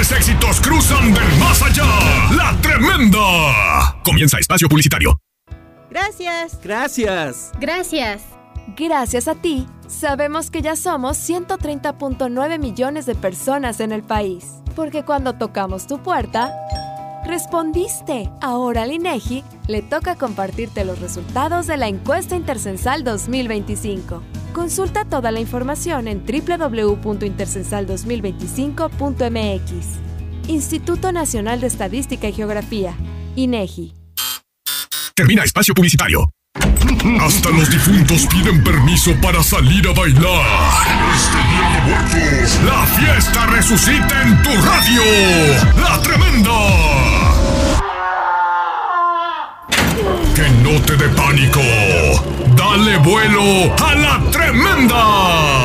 grandes éxitos cruzan del más allá. La Tremenda. Comienza espacio publicitario. Gracias. Gracias. Gracias. Gracias a ti, sabemos que ya somos 130.9 millones de personas en el país. Porque cuando tocamos tu puerta, respondiste. Ahora al INEGI le toca compartirte los resultados de la encuesta intercensal 2025. Consulta toda la información en www.intercensal2025.mx. Instituto Nacional de Estadística y Geografía, INEGI. Termina espacio publicitario. Hasta los difuntos piden permiso para salir a bailar. Este Día de Muertos, la fiesta resucita en tu radio. La Tremenda. Que no te dé pánico. Dale vuelo a La Tremenda.